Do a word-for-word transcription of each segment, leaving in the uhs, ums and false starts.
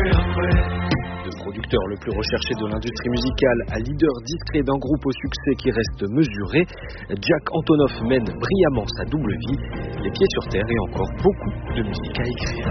De producteur le plus recherché de l'industrie musicale à leader discret d'un groupe au succès qui reste mesuré, Jack Antonoff mène brillamment sa double vie, les pieds sur terre et encore beaucoup de musique à écrire.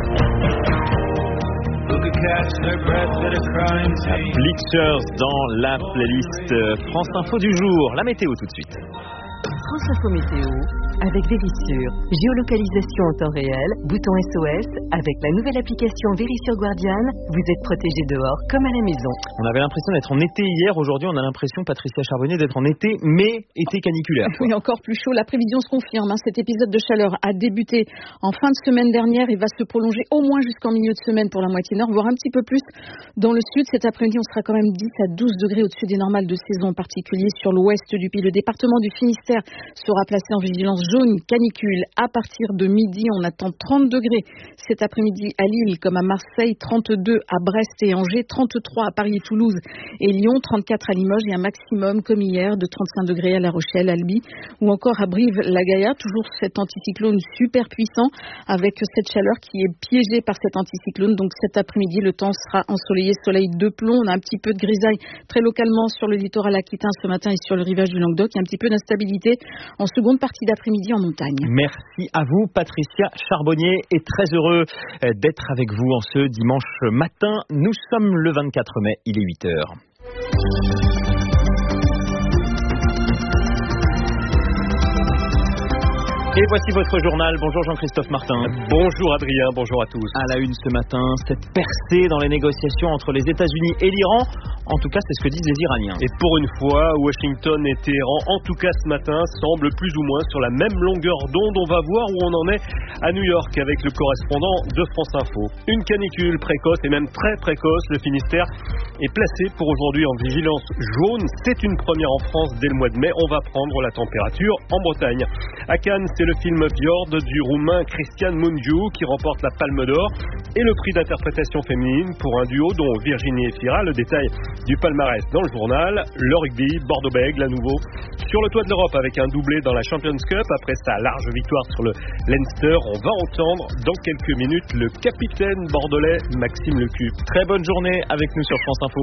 Bleachers dans la playlist France Info du jour. La météo tout de suite. France Info Météo, avec Vérissure, géolocalisation en temps réel, bouton S O S, avec la nouvelle application Vérissure Guardian, vous êtes protégé dehors comme à la maison. On avait l'impression d'être en été hier, aujourd'hui on a l'impression, Patricia Charbonnier, d'être en été, mais été caniculaire. Oui, encore plus chaud, la prévision se confirme, hein. Cet épisode de chaleur a débuté en fin de semaine dernière et va se prolonger au moins jusqu'en milieu de semaine pour la moitié nord, voire un petit peu plus dans le sud. Cet après-midi, on sera quand même dix à douze degrés au-dessus des normales de saison, en particulier sur l'ouest du pays. Le département du Finistère sera placé en vigilance jaune canicule. À partir de midi, on attend trente degrés cet après-midi à Lille comme à Marseille, trente-deux à Brest et Angers, trente-trois à Paris et Toulouse et Lyon, trente-quatre à Limoges et un maximum comme hier de trente-cinq degrés à La Rochelle, Albi ou encore à Brive-la-Gaillarde. Toujours cet anticyclone super puissant avec cette chaleur qui est piégée par cet anticyclone. Donc cet après-midi, le temps sera ensoleillé, soleil de plomb. On a un petit peu de grisaille très localement sur le littoral aquitain ce matin et sur le rivage du Languedoc. Il y a un petit peu d'instabilité en seconde partie d'après-midi en montagne. Merci à vous, Patricia Charbonnier, et très heureux d'être avec vous en ce dimanche matin. Nous sommes le vingt-quatre mai, il est huit heures. Et voici votre journal. Bonjour Jean-Christophe Martin. Bonjour Adrien, bonjour à tous. À la une ce matin, cette percée dans les négociations entre les États-Unis et l'Iran. En tout cas, c'est ce que disent les Iraniens. Et pour une fois, Washington et Téhéran, en tout cas ce matin, semblent plus ou moins sur la même longueur d'onde. On va voir où on en est à New York avec le correspondant de France Info. Une canicule précoce et même très précoce. Le Finistère est placé pour aujourd'hui en vigilance jaune. C'est une première en France dès le mois de mai. On va prendre la température en Bretagne. À Cannes, c'est le film Fjord du roumain Cristian Mungiu qui remporte la Palme d'Or et le prix d'interprétation féminine pour un duo dont Virginie Efira. Le détail du palmarès dans le journal. Le rugby, Bordeaux-Bègles à nouveau sur le toit de l'Europe avec un doublé dans la Champions Cup après sa large victoire sur le Leinster. On va entendre dans quelques minutes le capitaine bordelais Maxime Lecup. Très bonne journée avec nous sur France Info.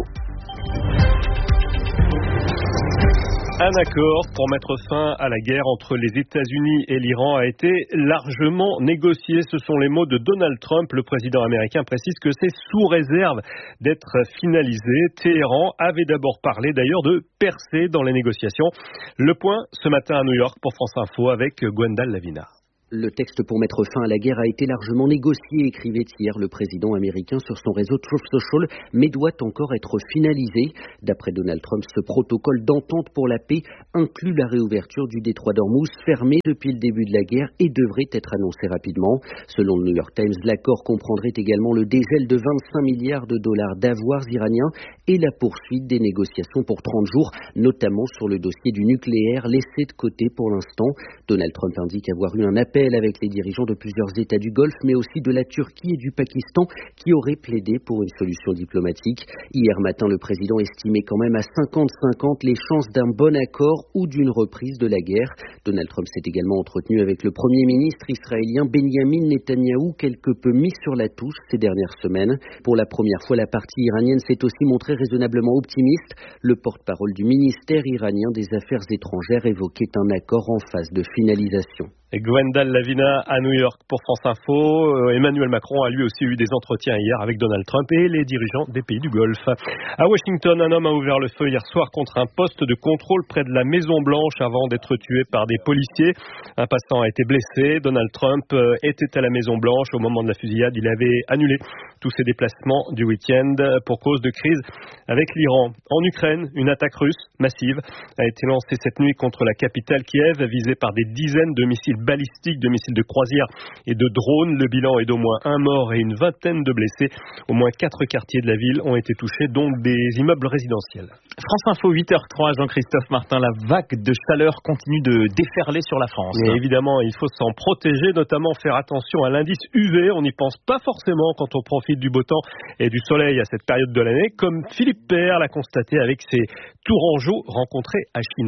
Un accord pour mettre fin à la guerre entre les États-Unis et l'Iran a été largement négocié. Ce sont les mots de Donald Trump. Le président américain précise que c'est sous réserve d'être finalisé. Téhéran avait d'abord parlé d'ailleurs de percer dans les négociations. Le point ce matin à New York pour France Info avec Gwendal Lavina. Le texte pour mettre fin à la guerre a été largement négocié, écrivait hier le président américain sur son réseau Truth Social, mais doit encore être finalisé. D'après Donald Trump, ce protocole d'entente pour la paix inclut la réouverture du détroit d'Ormuz, fermé depuis le début de la guerre et devrait être annoncé rapidement. Selon le New York Times, l'accord comprendrait également le dégel de vingt-cinq milliards de dollars d'avoirs iraniens et la poursuite des négociations pour trente jours, notamment sur le dossier du nucléaire laissé de côté pour l'instant. Donald Trump indique avoir eu un appel avec les dirigeants de plusieurs États du Golfe, mais aussi de la Turquie et du Pakistan, qui auraient plaidé pour une solution diplomatique. Hier matin, le président estimait quand même à cinquante cinquante les chances d'un bon accord ou d'une reprise de la guerre. Donald Trump s'est également entretenu avec le Premier ministre israélien Benjamin Netanyahou, quelque peu mis sur la touche ces dernières semaines. Pour la première fois, la partie iranienne s'est aussi montrée raisonnablement optimiste. Le porte-parole du ministère iranien des Affaires étrangères évoquait un accord en phase de finalisation. Et Gwendal Lavina à New York pour France Info. Emmanuel Macron a lui aussi eu des entretiens hier avec Donald Trump et les dirigeants des pays du Golfe. À Washington, un homme a ouvert le feu hier soir contre un poste de contrôle près de la Maison Blanche avant d'être tué par des policiers. Un passant a été blessé. Donald Trump était à la Maison Blanche au moment de la fusillade. Il avait annulé tous ses déplacements du week-end pour cause de crise avec l'Iran. En Ukraine, une attaque russe massive a été lancée cette nuit contre la capitale Kiev, visée par des dizaines de missiles balistiques, de missiles de croisière et de drones. Le bilan est d'au moins un mort et une vingtaine de blessés. Au moins quatre quartiers de la ville ont été touchés, dont des immeubles résidentiels. France Info, huit heures trois, Jean-Christophe Martin. La vague de chaleur continue de déferler sur la France. Et évidemment, il faut s'en protéger, notamment faire attention à l'indice U V. On n'y pense pas forcément quand on profite du beau temps et du soleil à cette période de l'année, comme Philippe Père l'a constaté avec ses Tourangeaux rencontrés à Chinon.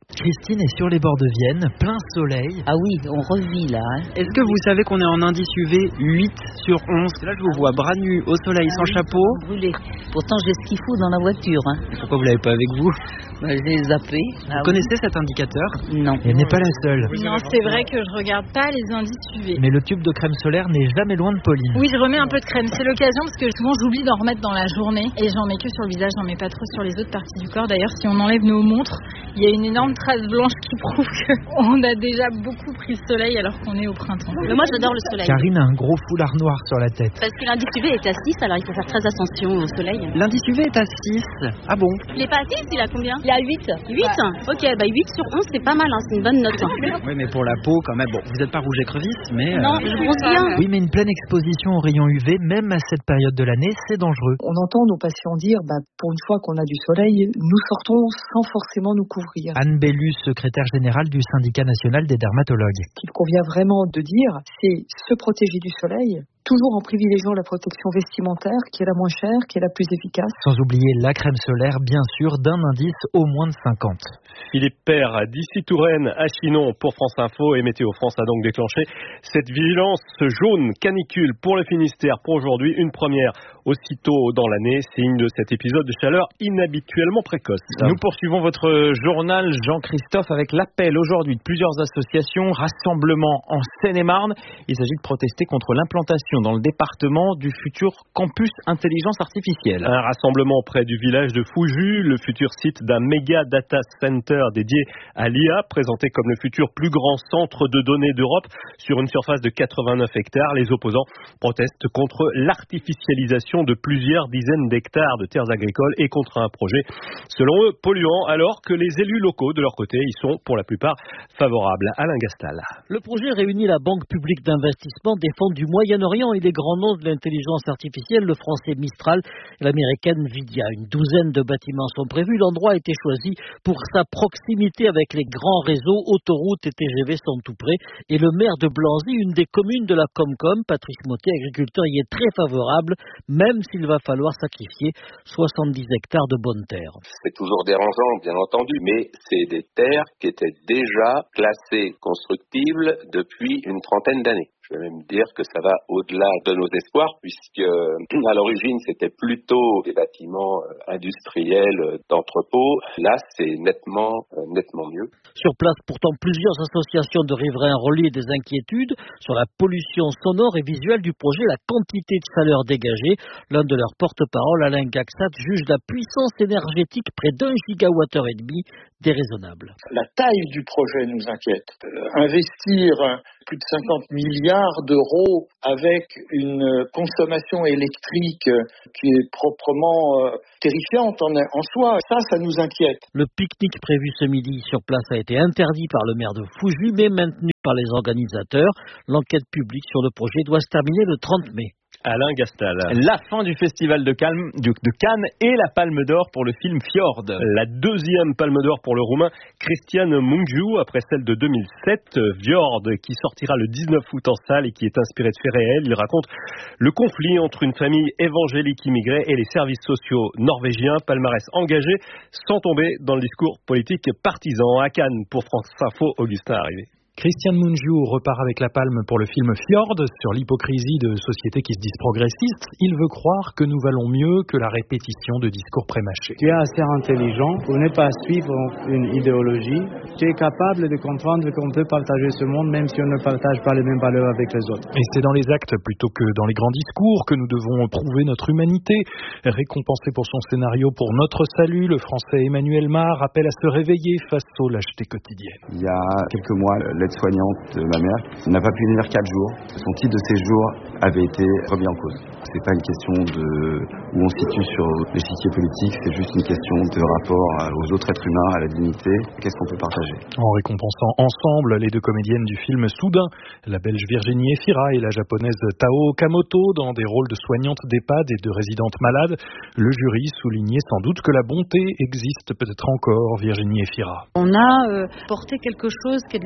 Christine est sur les bords de Vienne, plein soleil. Ah oui, on revit là. Hein. Est-ce que vous savez qu'on est en indice U V huit sur onze? Là, je vous vois bras nus, au soleil, ah sans oui, chapeau. Brûlé. Pourtant, j'ai ce qu'il faut dans la voiture. Hein. Pourquoi vous l'avez pas avec vous? Bah, je l'ai zappé. Vous ah, connaissez oui. cet indicateur? Non. Elle n'est pas la seule. Non, c'est vrai que je regarde pas les indices U V. Mais le tube de crème solaire n'est jamais loin de Pauline. Oui, je remets un peu de crème. C'est l'occasion parce que souvent j'oublie d'en remettre dans la journée et j'en mets que sur le visage, j'en mets pas trop sur les autres parties du corps. D'ailleurs, si on enlève nos montres, il y a une énorme trace blanche qui prouve qu'on a déjà beaucoup pris le soleil alors qu'on est au printemps. Mais moi, j'adore le soleil. Karine a un gros foulard noir sur la tête. Parce que l'indice U V est à six, alors il faut faire très attention au soleil. L'indice U V est à six. Ah bon? Il est pas à six, il a combien? Il a huit. huit ouais. Ok, bah huit sur onze, c'est pas mal, hein, c'est une bonne note. Oui, mais pour la peau, quand même, bon, vous n'êtes pas rouge écrevisse, mais... Non, euh... je bronze bien. Oui, mais une pleine exposition aux rayons U V, même à cette période de l'année, c'est dangereux. On entend nos patients dire, bah, pour une fois qu'on a du soleil, nous sortons sans forcément nous couvrir. Anne Bellu, secrétaire générale du syndicat national des dermatologues. Ce qu'il convient vraiment de dire, c'est se protéger du soleil, toujours en privilégiant la protection vestimentaire, qui est la moins chère, qui est la plus efficace. Sans oublier la crème solaire, bien sûr, d'un indice au moins de cinquante. Philippe Père, d'ici Touraine à Chinon pour France Info, et Météo France a donc déclenché cette vigilance jaune canicule pour le Finistère pour aujourd'hui, une première aussitôt dans l'année, signe de cet épisode de chaleur inhabituellement précoce. Nous poursuivons votre journal, Jean-Christophe, avec l'appel aujourd'hui de plusieurs associations, rassemblement en Seine-et-Marne. Il s'agit de protester contre l'implantation dans le département du futur campus intelligence artificielle. Un rassemblement près du village de Fouju, le futur site d'un méga data center dédié à l'I A, présenté comme le futur plus grand centre de données d'Europe sur une surface de quatre-vingt-neuf hectares. Les opposants protestent contre l'artificialisation de plusieurs dizaines d'hectares de terres agricoles et contre un projet, selon eux, polluant, alors que les élus locaux, de leur côté, y sont pour la plupart favorables. Alain Gastal. Le projet réunit la Banque publique d'investissement des fonds du Moyen-Orient et des grands noms de l'intelligence artificielle, le français Mistral et l'américaine Nvidia. Une douzaine de bâtiments sont prévus. L'endroit a été choisi pour sa proximité avec les grands réseaux, autoroutes et T G V sont tout près. Et le maire de Blanzy, une des communes de la Comcom, Patrice Mottet, agriculteur, y est très favorable, même s'il va falloir sacrifier soixante-dix hectares de bonnes terres. C'est toujours dérangeant, bien entendu, mais c'est des terres qui étaient déjà classées constructibles depuis une trentaine d'années. Je vais même dire que ça va au-delà de nos espoirs, puisque à l'origine, c'était plutôt des bâtiments industriels d'entrepôt. Là, c'est nettement, nettement mieux. Sur place, pourtant, plusieurs associations de riverains relaient des inquiétudes sur la pollution sonore et visuelle du projet, la quantité de chaleur dégagée. L'un de leurs porte-parole, Alain Gaxat, juge la puissance énergétique près d'un gigawattheure et demi déraisonnable. La taille du projet nous inquiète. Euh, investir plus de cinquante milliards d'euros avec une consommation électrique qui est proprement euh, terrifiante en, en soi, ça, ça nous inquiète. Le pique-nique prévu ce midi sur place a été interdit par le maire de Fouju, mais maintenu par les organisateurs. L'enquête publique sur le projet doit se terminer le trente mai. Alain Gastal. La fin du festival de, Calme, de, de Cannes et la Palme d'Or pour le film Fjord. La deuxième Palme d'Or pour le Roumain Cristian Mungiu, après celle de deux mille sept. Fjord, qui sortira le dix-neuf août en salle et qui est inspiré de faits réels. Il raconte le conflit entre une famille évangélique immigrée et les services sociaux norvégiens. Palmarès engagé sans tomber dans le discours politique partisan. À Cannes, pour France Info, Augustin Arrivé. Christian Mungiu repart avec la palme pour le film Fjord sur l'hypocrisie de sociétés qui se disent progressistes. Il veut croire que nous valons mieux que la répétition de discours prémâchés. Tu es assez intelligent pour ne pas suivre une idéologie. Tu es capable de comprendre qu'on peut partager ce monde même si on ne partage pas les mêmes valeurs avec les autres. Et c'est dans les actes plutôt que dans les grands discours que nous devons prouver notre humanité. Récompensé pour son scénario Pour notre salut, le français Emmanuel Mar appelle à se réveiller face aux lâchetés quotidiennes. Il y a quelques mois, l'aide-soignante de ma mère n'a pas pu venir quatre jours. Son titre de séjour avait été remis en cause. C'est pas une question de où on se situe sur l'échiquier politique, c'est juste une question de rapport aux autres êtres humains, à la dignité. Qu'est-ce qu'on peut partager? En récompensant ensemble les deux comédiennes du film Soudain, la belge Virginie Efira et la japonaise Tao Okamoto dans des rôles de soignantes d'EHPAD et de résidentes malades, le jury soulignait sans doute que la bonté existe peut-être encore, Virginie Efira. On a euh, porté quelque chose qui est de l'ordre de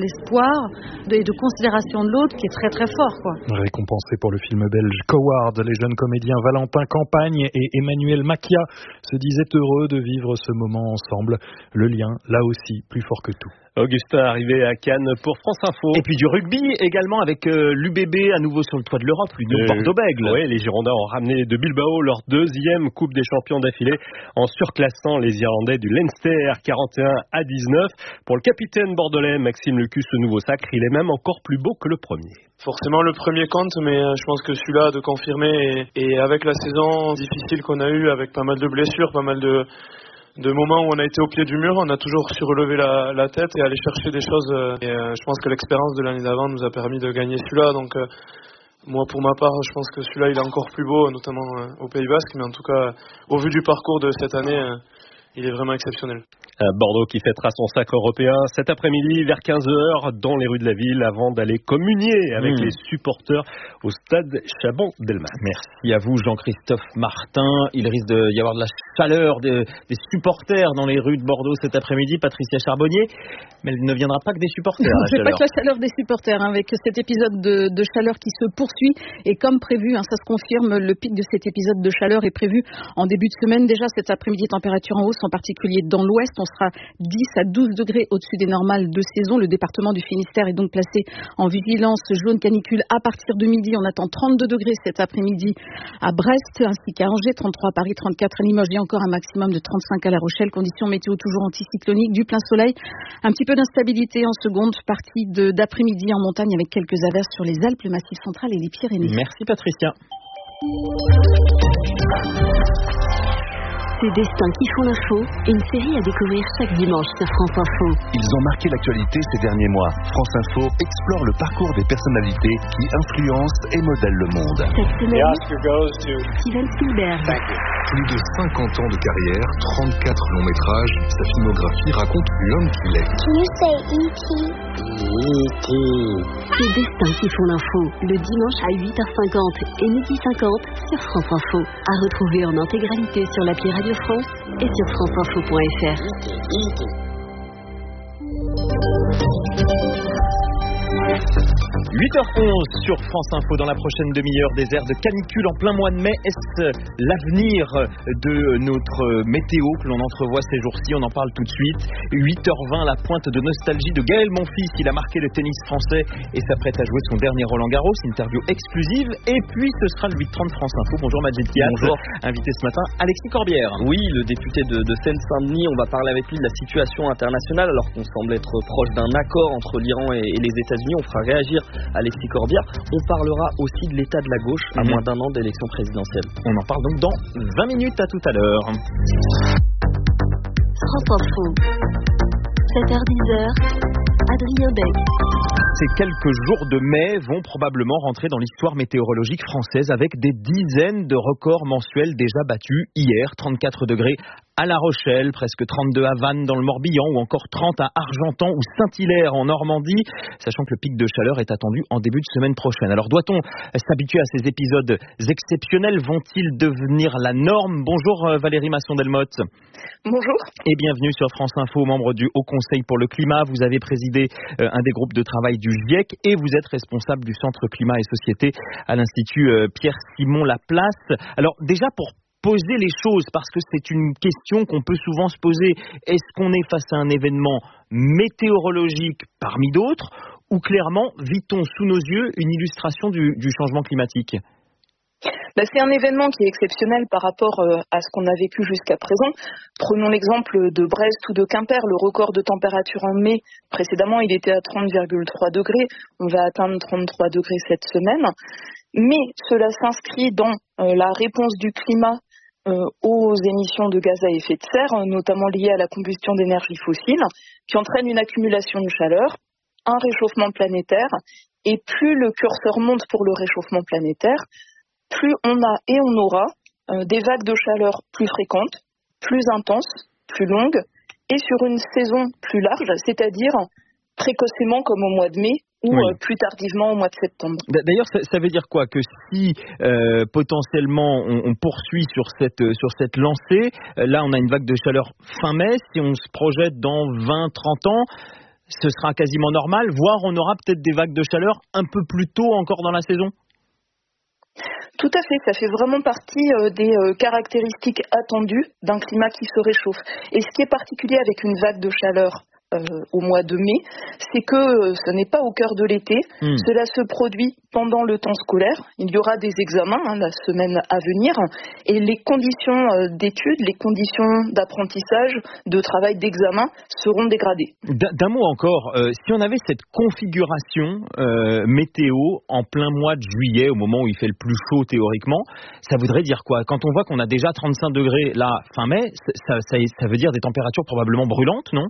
l'espoir et de considération de l'autre qui est très très fort, quoi. Récompensé pour le film belge Coward, les jeunes comédiens Valentin Campagne et Emmanuel Macchia se disaient heureux de vivre ce moment ensemble. Le lien, là aussi, plus fort que tout. Augustin arrivé à Cannes pour France Info. Et puis du rugby également avec euh, l'U B B à nouveau sur le toit de l'Europe, l'Union Bordeaux-Bègles. Oui, les Girondins ont ramené de Bilbao leur deuxième Coupe des Champions d'affilée en surclassant les Irlandais du Leinster quarante et un à dix-neuf. Pour le capitaine bordelais Maxime Lecu, ce nouveau sacre, il est même encore plus beau que le premier. Forcément le premier compte, mais je pense que celui-là de confirmer et, et avec la saison difficile qu'on a eue, avec pas mal de blessures, pas mal de de moments où on a été au pied du mur, on a toujours su relever la, la tête et aller chercher des choses. Et euh, je pense que l'expérience de l'année d'avant nous a permis de gagner celui-là. Donc euh, moi, pour ma part, je pense que celui-là, il est encore plus beau, notamment euh, au Pays Basque. Mais en tout cas, au vu du parcours de cette année, euh, il est vraiment exceptionnel. Bordeaux qui fêtera son sacre européen cet après-midi vers quinze heures dans les rues de la ville avant d'aller communier avec mmh. les supporters au stade Chabon-Delmas. Merci à vous Jean-Christophe Martin. Il risque d'y avoir de la chaleur de, des supporters dans les rues de Bordeaux cet après-midi. Patricia Charbonnier, mais elle ne viendra pas que des supporters. Non, c'est pas que la chaleur des supporters, hein, avec cet épisode de, de chaleur qui se poursuit et comme prévu, hein, ça se confirme, le pic de cet épisode de chaleur est prévu en début de semaine. Déjà cet après-midi, température en hausse, en particulier dans l'ouest. On sera dix à douze degrés au-dessus des normales de saison. Le département du Finistère est donc placé en vigilance jaune canicule à partir de midi. On attend trente-deux degrés cet après-midi à Brest ainsi qu'à Angers, trente-trois à Paris, trente-quatre à Limoges et encore un maximum de trente-cinq à La Rochelle. Conditions météo toujours anticycloniques, du plein soleil, un petit peu d'instabilité en seconde partie de, d'après-midi en montagne avec quelques averses sur les Alpes, le Massif central et les Pyrénées. Merci Patricia. Ces destins qui font l'info, une série à découvrir chaque dimanche sur France Info. Ils ont marqué l'actualité ces derniers mois. France Info explore le parcours des personnalités qui influencent et modèlent le monde. Cette semaine, Steven Spielberg. Plus de cinquante ans de carrière, trente-quatre longs métrages, sa filmographie raconte l'homme qu'il est. Can you say E T? E T. Ces destins qui font l'info, le dimanche à huit heures cinquante et midi cinquante sur France Info. À retrouver en intégralité sur l'appli Radio France et sur franceinfo point f r. huit heures onze sur France Info. Dans la prochaine demi-heure, des airs de canicule en plein mois de mai. Est-ce l'avenir de notre météo que l'on entrevoit ces jours-ci? On en parle tout de suite. huit heures vingt, la pointe de nostalgie de Gaël Monfils. Il a marqué le tennis français et s'apprête à jouer son dernier Roland Garros. Interview exclusive. Et puis ce sera le huit heures trente France Info. Bonjour Majid Kiat. Bonjour. Invité ce matin, Alexis Corbière. Oui, le député de, de Seine-Saint-Denis. On va parler avec lui de la situation internationale alors qu'on semble être proche d'un accord entre l'Iran et, et les États-Unis. On fera réagir Alexis Corbière. On parlera aussi de l'état de la gauche à mmh. moins d'un an d'élection présidentielle. On en parle donc dans vingt minutes. À tout à l'heure. France Info, sept heures dix, Adrien Beck. Ces quelques jours de mai vont probablement rentrer dans l'histoire météorologique française avec des dizaines de records mensuels déjà battus. Hier, trente-quatre degrés à La Rochelle, presque trente-deux à Vannes dans le Morbihan ou encore trente à Argentan ou Saint-Hilaire en Normandie, sachant que le pic de chaleur est attendu en début de semaine prochaine. Alors doit-on s'habituer à ces épisodes exceptionnels? Vont-ils devenir la norme? Bonjour Valérie Masson-Delmotte. Bonjour. Et bienvenue sur France Info, membre du Haut Conseil pour le climat. Vous avez présidé euh, un des groupes de travail du GIEC et vous êtes responsable du Centre Climat et Société à l'Institut euh, Pierre-Simon Laplace. Alors déjà pour poser les choses, parce que c'est une question qu'on peut souvent se poser. Est-ce qu'on est face à un événement météorologique parmi d'autres ou clairement vit-on sous nos yeux une illustration du, du changement climatique? Bah, c'est un événement qui est exceptionnel par rapport euh, à ce qu'on a vécu jusqu'à présent. Prenons l'exemple de Brest ou de Quimper. Le record de température en mai, précédemment, il était à trente virgule trois degrés. On va atteindre trente-trois degrés cette semaine. Mais cela s'inscrit dans euh, la réponse du climat Euh, aux émissions de gaz à effet de serre, notamment liées à la combustion d'énergie fossile, qui entraîne une accumulation de chaleur, un réchauffement planétaire, et plus le curseur monte pour le réchauffement planétaire, plus on a et on aura euh, des vagues de chaleur plus fréquentes, plus intenses, plus longues, et sur une saison plus large, c'est-à-dire précocement comme au mois de mai, ou oui. euh, plus tardivement au mois de septembre. D'ailleurs, ça, ça veut dire quoi? Que si euh, potentiellement on, on poursuit sur cette, sur cette lancée, euh, là on a une vague de chaleur fin mai, si on se projette dans vingt trente ans, ce sera quasiment normal, voire on aura peut-être des vagues de chaleur un peu plus tôt encore dans la saison? Tout à fait, ça fait vraiment partie euh, des euh, caractéristiques attendues d'un climat qui se réchauffe. Et ce qui est particulier avec une vague de chaleur euh, au mois de mai, c'est que euh, ce n'est pas au cœur de l'été, mmh. cela se produit pendant le temps scolaire. Il y aura des examens hein, la semaine à venir et les conditions euh, d'études, les conditions d'apprentissage, de travail, d'examen seront dégradées. D'un mot encore, euh, si on avait cette configuration euh, météo en plein mois de juillet, au moment où il fait le plus chaud théoriquement, ça voudrait dire quoi? Quand on voit qu'on a déjà trente-cinq degrés là fin mai, ça, ça, ça veut dire des températures probablement brûlantes, non?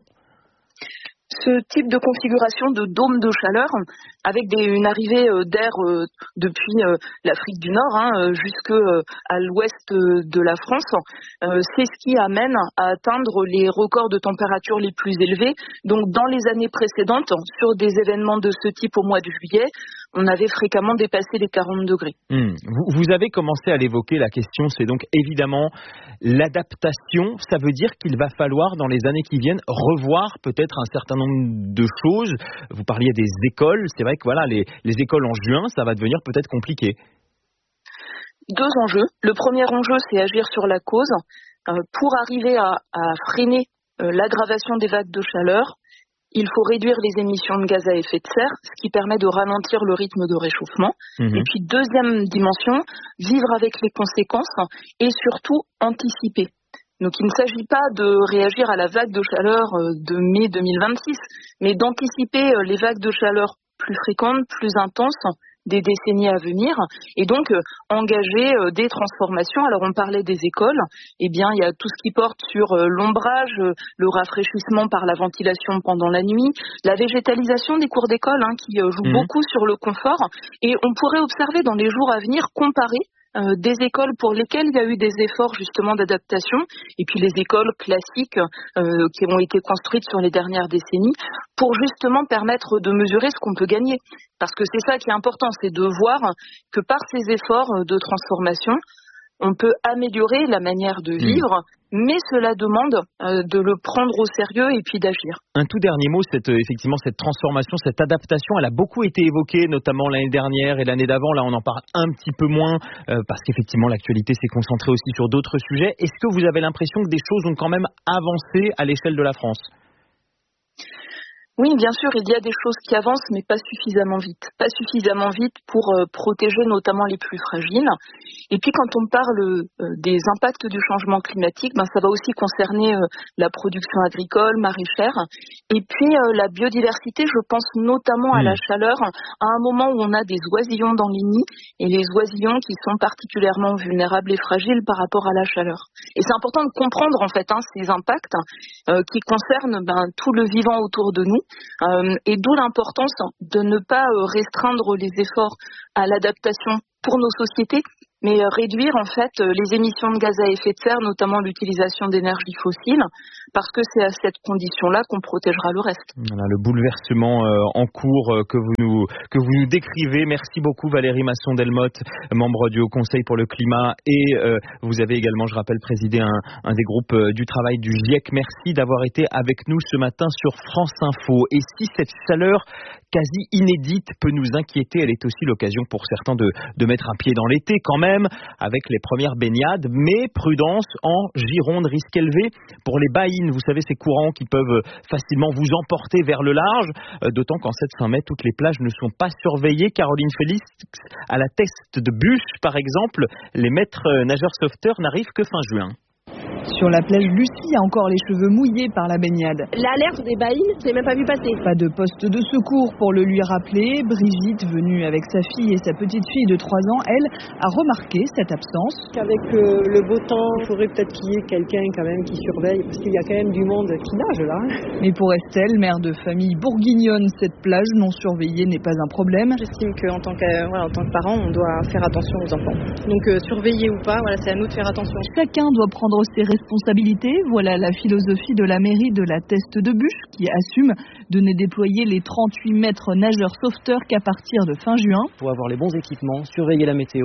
Ce type de configuration de dôme de chaleur, avec des, une arrivée euh, d'air euh, depuis euh, l'Afrique du Nord hein, euh, jusque euh, à l'ouest euh, de la France, euh, c'est ce qui amène à atteindre les records de température les plus élevés. Donc dans les années précédentes, sur des événements de ce type au mois de juillet, on avait fréquemment dépassé les quarante degrés. Mmh. Vous, vous avez commencé à l'évoquer, la question c'est donc évidemment l'adaptation. Ça veut dire qu'il va falloir dans les années qui viennent revoir peut-être un certain nombre de choses. Vous parliez des écoles, c'est vrai que voilà, les, les écoles en juin, ça va devenir peut-être compliqué. Deux enjeux. Le premier enjeu, c'est agir sur la cause euh, pour arriver à, à freiner euh, l'aggravation des vagues de chaleur. Il faut réduire les émissions de gaz à effet de serre, ce qui permet de ralentir le rythme de réchauffement. Mmh. Et puis, deuxième dimension, vivre avec les conséquences et surtout anticiper. Donc, il ne s'agit pas de réagir à la vague de chaleur de mai deux mille vingt-six, mais d'anticiper les vagues de chaleur plus fréquentes, plus intenses, des décennies à venir, et donc euh, engager euh, des transformations. Alors on parlait des écoles, eh bien il y a tout ce qui porte sur euh, l'ombrage, euh, le rafraîchissement par la ventilation pendant la nuit, la végétalisation des cours d'école hein, qui euh, joue mmh. beaucoup sur le confort, et on pourrait observer dans les jours à venir, comparer Euh, des écoles pour lesquelles il y a eu des efforts justement d'adaptation et puis les écoles classiques euh, qui ont été construites sur les dernières décennies pour justement permettre de mesurer ce qu'on peut gagner. Parce que c'est ça qui est important, c'est de voir que par ces efforts de transformation, on peut améliorer la manière de vivre, mmh. mais cela demande euh, de le prendre au sérieux et puis d'agir. Un tout dernier mot, cette, effectivement, cette transformation, cette adaptation, elle a beaucoup été évoquée, notamment l'année dernière et l'année d'avant. Là, on en parle un petit peu moins, euh, parce qu'effectivement, l'actualité s'est concentrée aussi sur d'autres sujets. Est-ce que vous avez l'impression que des choses ont quand même avancé à l'échelle de la France ? Oui, bien sûr, il y a des choses qui avancent, mais pas suffisamment vite. Pas suffisamment vite pour euh, protéger notamment les plus fragiles. Et puis quand on parle euh, des impacts du changement climatique, ben, ça va aussi concerner euh, la production agricole, maraîchère. Et puis euh, la biodiversité, je pense notamment à la chaleur, à un moment où on a des oisillons dans les nids, et les oisillons qui sont particulièrement vulnérables et fragiles par rapport à la chaleur. Et c'est important de comprendre en fait hein, ces impacts euh, qui concernent ben, tout le vivant autour de nous. Euh, et d'où l'importance de ne pas euh, restreindre les efforts à l'adaptation pour nos sociétés, mais euh, réduire en fait euh, les émissions de gaz à effet de serre, notamment l'utilisation d'énergies fossiles, parce que c'est à cette condition-là qu'on protégera le reste. Voilà, le bouleversement euh, en cours euh, que vous nous que vous nous décrivez. Merci beaucoup Valérie Masson-Delmotte, membre du Haut Conseil pour le climat, et euh, vous avez également, je rappelle, présidé un, un des groupes euh, du travail du GIEC. Merci d'avoir été avec nous ce matin sur France Info. Et si cette chaleur quasi inédite peut nous inquiéter, elle est aussi l'occasion pour certains de, de mettre un pied dans l'été quand même, avec les premières baignades, mais prudence en Gironde, risque élevé pour les baïnes. Vous savez, ces courants qui peuvent facilement vous emporter vers le large, euh, d'autant qu'en cette fin mai, toutes les plages ne sont pas surveillées. Caroline Félix, à la Teste de Buche, par exemple, les maîtres nageurs sauveteurs n'arrivent que fin juin. Sur la plage, Lucie a encore les cheveux mouillés par la baignade. L'alerte des baïnes, je l'ai même pas vu passer. Pas de poste de secours pour le lui rappeler. Brigitte, venue avec sa fille et sa petite fille de trois ans, elle, a remarqué cette absence. Avec euh, le beau temps, il faudrait peut-être qu'il y ait quelqu'un quand même qui surveille, parce qu'il y a quand même du monde qui nage là. Mais pour Estelle, mère de famille bourguignonne, cette plage non surveillée n'est pas un problème. J'estime qu'en tant que, voilà, en tant que parent, on doit faire attention aux enfants. Donc euh, surveiller ou pas, voilà, c'est à nous de faire attention. Chacun doit prendre ses responsabilités. Voilà la philosophie de la mairie de la Teste de Buche qui assume de ne déployer les trente-huit maîtres nageurs sauveteurs qu'à partir de fin juin. Il faut avoir les bons équipements, surveiller la météo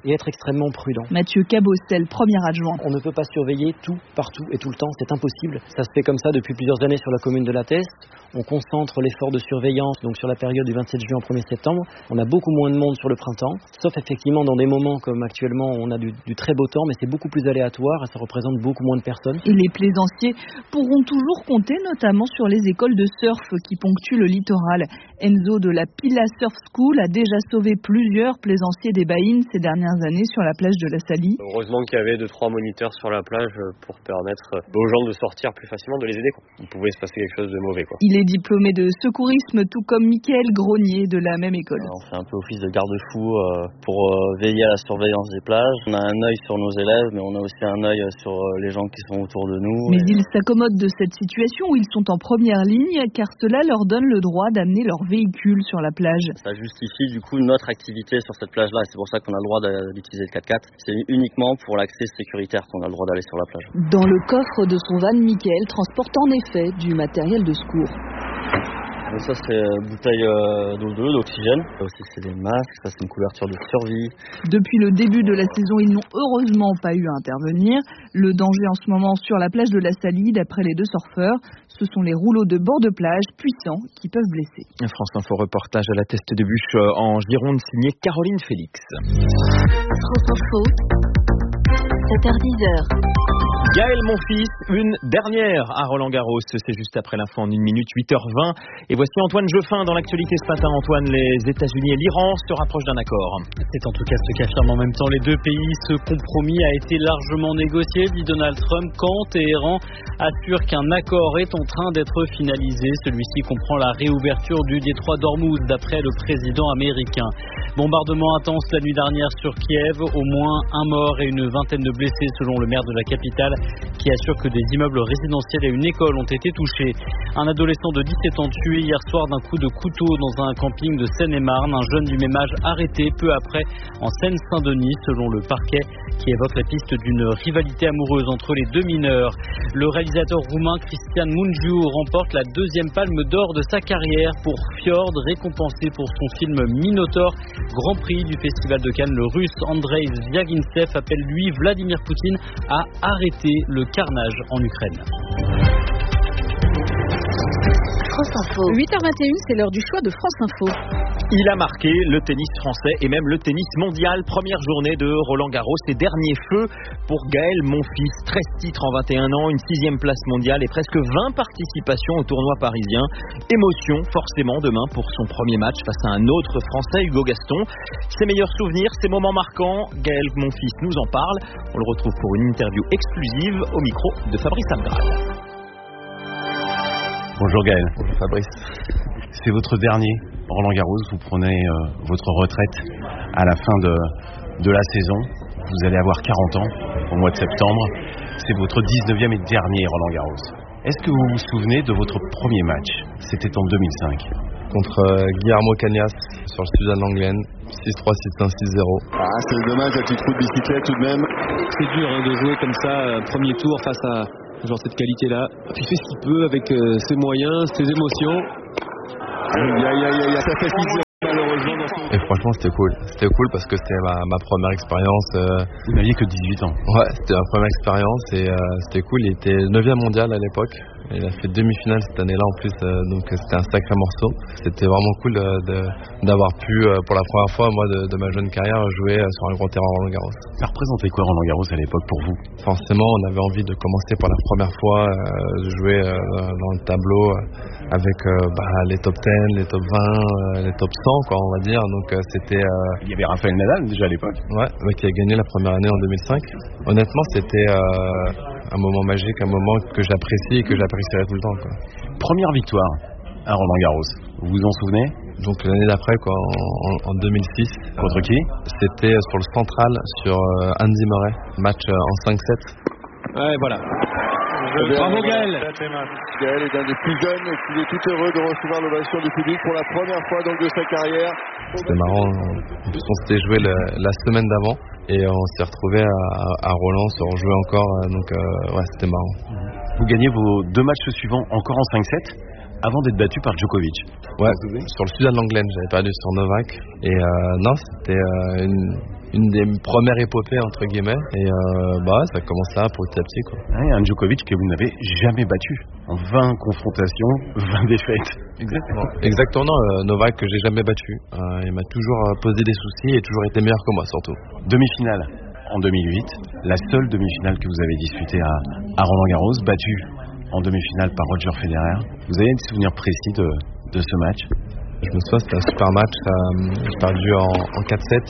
et être extrêmement prudent. Mathieu Cabostel, premier adjoint. On ne peut pas surveiller tout, partout et tout le temps, c'est impossible. Ça se fait comme ça depuis plusieurs années sur la commune de La Teste. On concentre l'effort de surveillance donc sur la période du vingt-sept juin au premier septembre. On a beaucoup moins de monde sur le printemps, sauf effectivement dans des moments comme actuellement on a du, du très beau temps, mais c'est beaucoup plus aléatoire et ça représente beaucoup moins de personnes. Et les plaisanciers pourront toujours compter notamment sur les écoles de surf qui ponctuent le littoral. Enzo de la Pila Surf School a déjà sauvé plusieurs plaisanciers des baïnes ces dernières années sur la plage de la Saly. Heureusement qu'il y avait deux trois moniteurs sur la plage pour permettre aux gens de sortir plus facilement, de les aider, quoi. Il pouvait se passer quelque chose de mauvais, quoi. Il est diplômé de secourisme, tout comme Mickaël Gronier de la même école. On fait un peu office de garde-fou euh, pour euh, veiller à la surveillance des plages. On a un œil sur nos élèves, mais on a aussi un œil sur euh, les gens qui sont autour de nous. Mais et... ils s'accommodent de cette situation où ils sont en première ligne, car cela leur donne le droit d'amener leur véhicule sur la plage. Ça justifie du coup notre activité sur cette plage-là, et c'est pour ça qu'on a le droit d'utiliser le quatre-quatre. C'est uniquement pour l'accès sécuritaire qu'on a le droit d'aller sur la plage. Dans le coffre de son van, Mickaël transporte en effet du matériel de secours. Donc ça c'est une bouteille euh, d'O deux, d'oxygène. Ça aussi c'est des masques, ça c'est une couverture de survie. Depuis le début de la saison, ils n'ont heureusement pas eu à intervenir. Le danger en ce moment sur la plage de la Saly, d'après les deux surfeurs, ce sont les rouleaux de bord de plage puissants qui peuvent blesser. France Info reportage à la Teste de Bûche en Gironde signé Caroline Félix. France Info, sept heures dix. Gaël Monfils, une dernière à Roland-Garros, c'est juste après l'info en une minute, huit heures vingt. Et voici Antoine Jeuffin dans l'actualité ce matin. Antoine, les États-Unis et l'Iran se rapprochent d'un accord. C'est en tout cas ce qu'affirment en même temps les deux pays. Ce compromis a été largement négocié, dit Donald Trump, quand Téhéran assure qu'un accord est en train d'être finalisé. Celui-ci comprend la réouverture du détroit d'Ormuz, d'après le président américain. Bombardement intense la nuit dernière sur Kiev, au moins un mort et une vingtaine de blessés selon le maire de la capitale, qui assure que des immeubles résidentiels et une école ont été touchés. Un adolescent de dix-sept ans tué hier soir d'un coup de couteau dans un camping de Seine-et-Marne. Un jeune du même âge arrêté peu après en Seine-Saint-Denis, selon le parquet, qui évoque la piste d'une rivalité amoureuse entre les deux mineurs. Le réalisateur roumain Cristian Mungiu remporte la deuxième palme d'or de sa carrière pour Fjord, récompensé pour son film Minotaur. Grand prix du Festival de Cannes, le russe Andrei Zvyagintsev appelle lui Vladimir Poutine à arrêter le carnage en Ukraine. France Info. huit heures vingt et une, c'est l'heure du choix de France Info. Il a marqué le tennis français et même le tennis mondial. Première journée de Roland-Garros et dernier feu pour Gaël Monfils. treize titres en vingt et un ans, une sixième place mondiale et presque vingt participations au tournoi parisien. Émotion forcément demain pour son premier match face à un autre Français, Hugo Gaston. Ses meilleurs souvenirs, ses moments marquants, Gaël Monfils nous en parle. On le retrouve pour une interview exclusive au micro de Fabrice Abdral. Bonjour Gaël. Bonjour Fabrice. C'est votre dernier Roland-Garros, vous prenez euh, votre retraite à la fin de, de la saison. Vous allez avoir quarante ans au mois de septembre. C'est votre dix-neuvième et dernier Roland-Garros. Est-ce que vous vous souvenez de votre premier match? C'était en deux mille cinq. Contre euh, Guillermo Cañas sur le Suzanne Lenglen, six trois, six un, six zéro. Ah, c'est dommage, la petite roue de bicyclette tout de même. C'est dur hein, de jouer comme ça, euh, premier tour face à genre cette qualité-là. Il fait ce qu'il peut avec euh, ses moyens, ses émotions. Aïe, aïe, aïe, aïe, ça fait plaisir malheureusement dans son... Et franchement c'était cool, c'était cool parce que c'était ma, ma première expérience. Euh... Vous n'aviez que dix-huit ans. Ouais, c'était ma première expérience et euh, c'était cool. Il était neuvième mondial à l'époque. Il a fait demi-finale cette année-là en plus, euh, donc c'était un sacré morceau. C'était vraiment cool de, de, d'avoir pu, euh, pour la première fois, moi, de, de ma jeune carrière, jouer euh, sur un grand terrain Roland-Garros. Ça représentait quoi Roland-Garros à l'époque pour vous? Forcément, on avait envie de commencer pour la première fois, euh, de jouer euh, dans le tableau euh, avec euh, bah, les top dix, les top vingt, euh, les top cent, quoi, on va dire. Donc euh, c'était. Euh... Il y avait Rafael Nadal déjà à l'époque. Ouais, ouais, qui a gagné la première année en deux mille cinq. Honnêtement, c'était euh, un moment magique, un moment que j'apprécie et que j'apprécierai tout le temps, quoi. Première victoire à Roland-Garros, vous vous en souvenez? Donc l'année d'après, quoi, en, en, en deux mille six. Contre qui? C'était sur le central, sur euh, Andy Murray, match euh, en cinq sept. Ouais, voilà. Je... Bravo Gaël. Gaël est un des plus jeunes et il est tout heureux de recevoir l'ovation du public pour la première fois donc de sa carrière. C'était marrant, en plus on s'était joué le, la semaine d'avant et on s'est retrouvé à, à Roland, se rejouer encore, donc euh, ouais, c'était marrant. Vous gagnez vos deux matchs suivants encore en cinq sept avant d'être battu par Djokovic. Ouais, sur le Suzanne Lenglen, j'avais perdu sur Novak et euh, non, c'était euh, une une des premières épopées entre guillemets. Et euh, bah ça commence là petit à petit quoi. Ouais, un Djokovic que vous n'avez jamais battu. En vingt confrontations, vingt défaites. Exactement. Exactement, non, euh, Novak que j'ai jamais battu. Euh, il m'a toujours posé des soucis et toujours été meilleur que moi surtout. Demi-finale en deux mille huit, la seule demi-finale que vous avez disputée à, à Roland-Garros, battue en demi-finale par Roger Federer. Vous avez des souvenirs précis de, de ce match? Je me souviens, c'était un super match. Euh, j'ai perdu en, en quatre sept.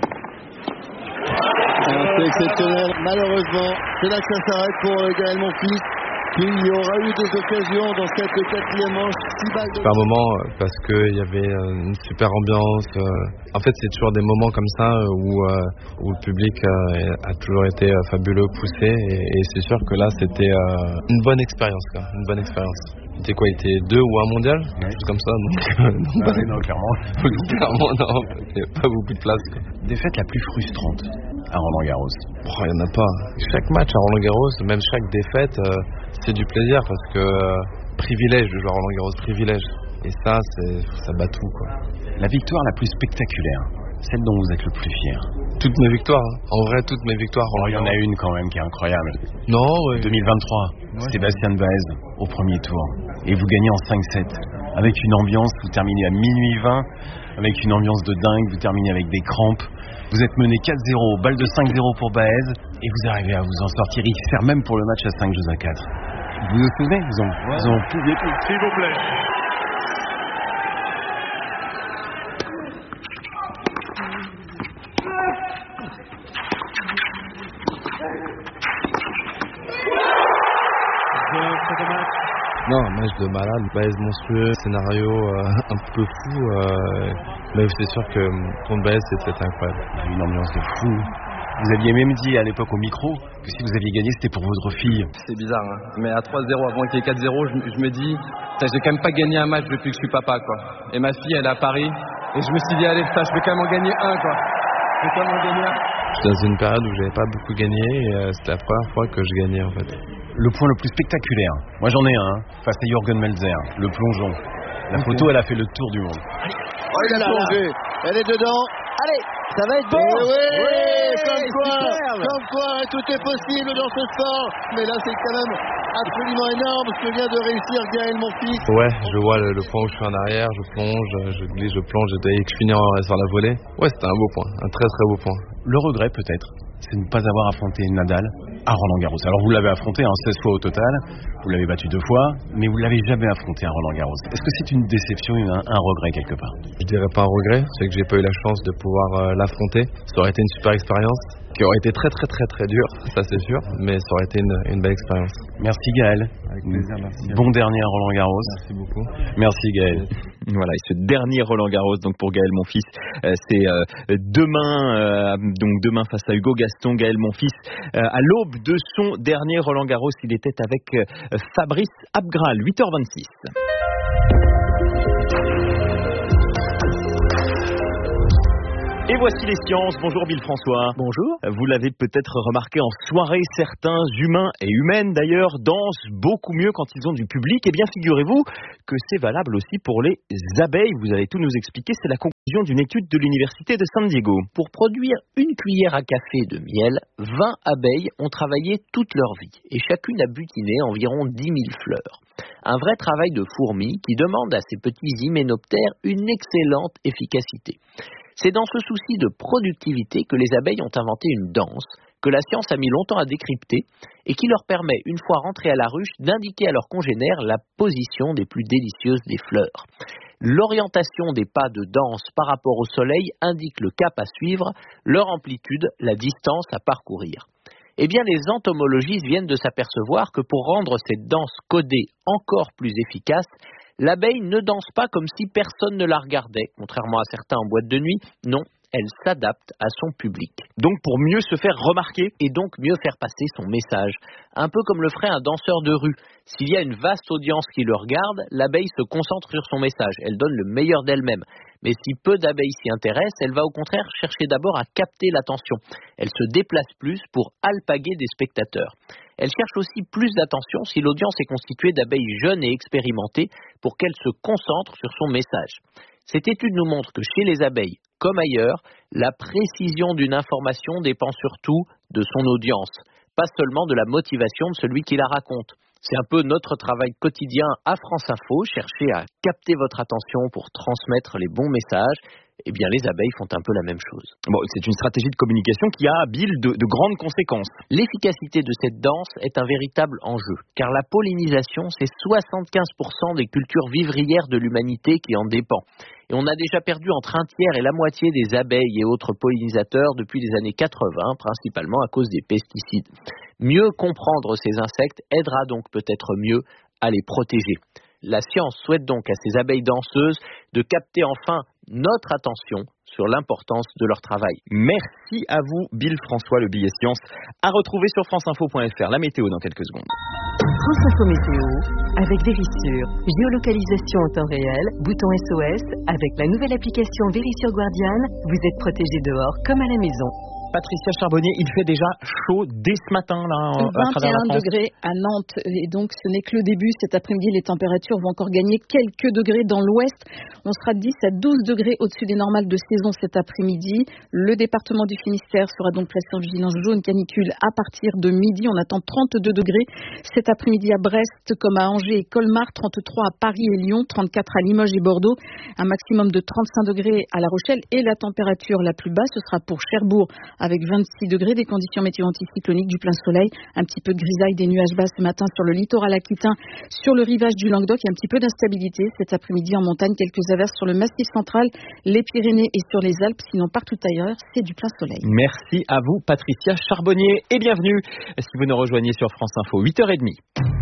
C'est exceptionnel. Malheureusement, c'est là que ça s'arrête pour euh, Gaël Monfils. Il y aura eu des occasions dans cette quatrième manche. six balles de... Super moment parce qu'il y avait une super ambiance. En fait, c'est toujours des moments comme ça où, où le public a toujours été fabuleux, poussé. Et, et c'est sûr que là, c'était une bonne expérience. Quoi, une bonne expérience. C'était quoi? Il était deux ou un mondial? Quelque chose comme ça. Donc, donc, ah, non, clairement. clairement, non. Il n'y a pas beaucoup de place. Quoi. Défaite la plus frustrante à Roland-Garros? Oh, il n'y en a pas. Chaque match à Roland-Garros, même chaque défaite, euh, c'est du plaisir parce que euh, privilège de jouer à Roland-Garros, privilège. Et ça, c'est, ça bat tout, quoi. La victoire la plus spectaculaire, celle dont vous êtes le plus fier? Toutes mes victoires, hein. En vrai, toutes mes victoires. Oh, il y en a une quand même qui est incroyable. Non, ouais. deux mille vingt-trois, ouais. Sébastien Baez au premier tour. Et vous gagnez en cinq sept. Avec une ambiance, vous terminez à minuit vingt. Avec une ambiance de dingue, vous terminez avec des crampes. Vous êtes mené quatre zéro, balle de cinq zéro pour Baez. Et vous arrivez à vous en sortir. Il sert même pour le match à cinq jeux à quatre. Vous vous souvenez? Vous en, ouais. vous en pouviez plus. S'il vous plaît. Non, un match de malade, Baez monstrueux, scénario euh, un peu fou, euh, mais c'est sûr que contre Baez c'était incroyable. Il y a eu une ambiance de fou. Vous aviez même dit à l'époque au micro que si vous aviez gagné c'était pour votre fille. C'est bizarre, hein, mais à trois zéro avant qu'il y ait quatre zéro, je, je me dis, j'ai quand même pas gagné un match depuis que je suis papa, quoi. Et ma fille elle est à Paris, et je me suis dit allez, ça, je vais quand même en gagner un, quoi. Je vais quand même en gagner un. J'étais dans une période où j'avais pas beaucoup gagné et euh, c'était la première fois que je gagnais en fait. Le point le plus spectaculaire, moi j'en ai un, hein, face à Jürgen Melzer, le plongeon. La okay. photo elle a fait le tour du monde. Oh, il a plongé, elle est dedans. Allez, ça va être bon. Et oui, oui, comme quoi, comme quoi, tout est possible dans ce sport. Mais là c'est quand même absolument énorme ce que vient de réussir Gaël Monfils. Ouais, je vois le, le point où je suis en arrière, je plonge, je glisse, je plonge, et que je finis sur la volée. Ouais, c'était un beau point, un très très beau point. Le regret peut-être, c'est de ne pas avoir affronté Nadal à Roland-Garros. Alors vous l'avez affronté hein, seize fois au total, vous l'avez battu deux fois, mais vous ne l'avez jamais affronté à Roland-Garros. Est-ce que c'est une déception, un, un regret quelque part? Je dirais pas un regret, c'est que j'ai pas eu la chance de pouvoir euh, l'affronter. Ça aurait été une super expérience, qui aurait été très très très très dure, ça c'est sûr, mais ça aurait été une, une belle expérience. Merci Gaël. Avec plaisir, merci. Bon dernier à Roland-Garros. Merci beaucoup. Merci Gaël. Voilà, et ce dernier Roland-Garros donc pour Gaël Monfils, euh, c'est euh, demain, euh, donc demain face à Hugo Gaston. Gaël Monfils, euh, à l'aube de son dernier Roland-Garros, il était avec euh, Fabrice Abgral, huit heures vingt-six. Et voici les sciences. Bonjour Bill François. Bonjour. Vous l'avez peut-être remarqué en soirée, certains humains et humaines d'ailleurs dansent beaucoup mieux quand ils ont du public. Eh bien figurez-vous que c'est valable aussi pour les abeilles. Vous allez tout nous expliquer. C'est la conclusion d'une étude de l'université de San Diego. Pour produire une cuillère à café de miel, vingt abeilles ont travaillé toute leur vie et chacune a butiné environ dix mille fleurs. Un vrai travail de fourmi qui demande à ces petits hyménoptères une excellente efficacité. C'est dans ce souci de productivité que les abeilles ont inventé une danse que la science a mis longtemps à décrypter et qui leur permet, une fois rentrées à la ruche, d'indiquer à leurs congénères la position des plus délicieuses des fleurs. L'orientation des pas de danse par rapport au soleil indique le cap à suivre, leur amplitude, la distance à parcourir. Eh bien, les entomologistes viennent de s'apercevoir que pour rendre cette danse codée encore plus efficace, l'abeille ne danse pas comme si personne ne la regardait, contrairement à certains en boîte de nuit. Non, elle s'adapte à son public. Donc pour mieux se faire remarquer et donc mieux faire passer son message. Un peu comme le ferait un danseur de rue. S'il y a une vaste audience qui le regarde, l'abeille se concentre sur son message. Elle donne le meilleur d'elle-même. Mais si peu d'abeilles s'y intéressent, elle va au contraire chercher d'abord à capter l'attention. Elle se déplace plus pour alpaguer des spectateurs. Elle cherche aussi plus d'attention si l'audience est constituée d'abeilles jeunes et expérimentées pour qu'elle se concentre sur son message. Cette étude nous montre que chez les abeilles, comme ailleurs, la précision d'une information dépend surtout de son audience, pas seulement de la motivation de celui qui la raconte. C'est un peu notre travail quotidien à France Info, chercher à capter votre attention pour transmettre les bons messages. Eh bien, les abeilles font un peu la même chose. Bon, c'est une stratégie de communication qui a, Bill, de, de grandes conséquences. L'efficacité de cette danse est un véritable enjeu, car la pollinisation, c'est soixante-quinze pour cent des cultures vivrières de l'humanité qui en dépend. Et on a déjà perdu entre un tiers et la moitié des abeilles et autres pollinisateurs depuis les années quatre-vingts, principalement à cause des pesticides. Mieux comprendre ces insectes aidera donc peut-être mieux à les protéger. La science souhaite donc à ces abeilles danseuses de capter enfin notre attention sur l'importance de leur travail. Merci à vous, Bill François, le billet science, à retrouver sur franceinfo point f r. La météo dans quelques secondes. France Info Météo, avec Vérissure, géolocalisation en temps réel, bouton S O S, avec la nouvelle application Vérissure Guardian, vous êtes protégé dehors comme à la maison. Patricia Charbonnier, il fait déjà chaud dès ce matin là, à travers la France. vingt et un degrés à Nantes, et donc ce n'est que le début. Cet après-midi, les températures vont encore gagner quelques degrés dans l'ouest. On sera de dix à douze degrés au-dessus des normales de saison cet après-midi. Le département du Finistère sera donc placé en vigilance jaune canicule à partir de midi. On attend trente-deux degrés cet après-midi à Brest, comme à Angers et Colmar, trente-trois à Paris et Lyon, trente-quatre à Limoges et Bordeaux, un maximum de trente-cinq degrés à La Rochelle, et la température la plus basse, ce sera pour Cherbourg, avec vingt-six degrés, des conditions météo anticycloniques, du plein soleil, un petit peu de grisaille, des nuages bas ce matin sur le littoral aquitain, sur le rivage du Languedoc, et un petit peu d'instabilité cet après-midi en montagne, quelques averses sur le massif central, les Pyrénées et sur les Alpes, sinon partout ailleurs, c'est du plein soleil. Merci à vous, Patricia Charbonnier, et bienvenue si vous nous rejoignez sur France Info, huit heures trente.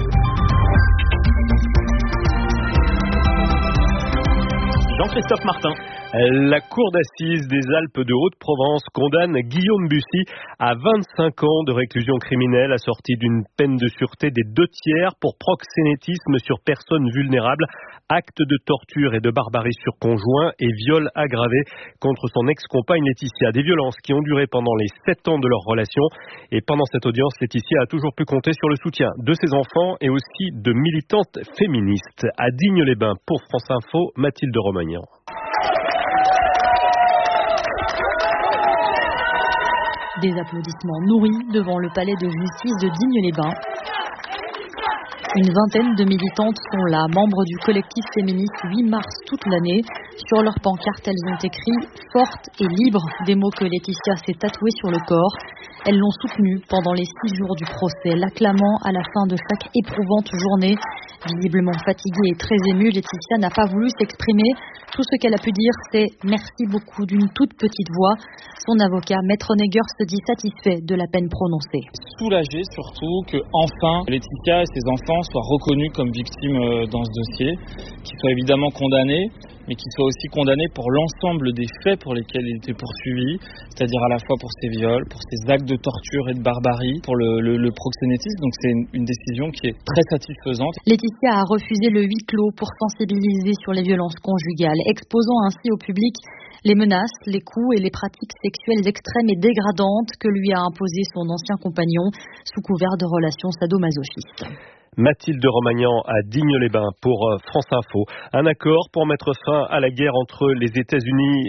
Jean-Christophe Martin. La cour d'assises des Alpes de Haute-Provence condamne Guillaume Bussy à vingt-cinq ans de réclusion criminelle assortie d'une peine de sûreté des deux tiers pour proxénétisme sur personnes vulnérables, actes de torture et de barbarie sur conjoint et viol aggravé contre son ex-compagne Laetitia. Des violences qui ont duré pendant les sept ans de leur relation. Et pendant cette audience, Laetitia a toujours pu compter sur le soutien de ses enfants et aussi de militantes féministes. À Digne-les-Bains, pour France Info, Mathilde Romagnan. Des applaudissements nourris devant le palais de justice de Digne-les-Bains. Une vingtaine de militantes sont là, membres du collectif féministe huit mars toute l'année. Sur leurs pancartes, elles ont écrit « Forte et libre », des mots que Laetitia s'est tatoués sur le corps. Elles l'ont soutenue pendant les six jours du procès, l'acclamant à la fin de chaque éprouvante journée. Visiblement fatiguée et très émue, Laetitia n'a pas voulu s'exprimer. Tout ce qu'elle a pu dire, c'est « merci beaucoup » d'une toute petite voix. Son avocat, Maître Neger, se dit satisfait de la peine prononcée. Soulagé surtout que enfin Laetitia et ses enfants soient reconnus comme victimes dans ce dossier, qu'ils soient évidemment condamnés, mais qu'ils soient aussi condamnés pour l'ensemble des faits pour lesquels il était poursuivi, c'est-à-dire à la fois pour ses viols, pour ses actes de torture et de barbarie, pour le, le, le proxénétisme. Donc c'est une, une décision qui est très satisfaisante. Laetitia a refusé le huis clos pour sensibiliser sur les violences conjugales, exposant ainsi au public les menaces, les coups et les pratiques sexuelles extrêmes et dégradantes que lui a imposé son ancien compagnon sous couvert de relations sadomasochistes. Mathilde Romagnan à Digne-les-Bains pour France Info. Un accord pour mettre fin à la guerre entre les États-Unis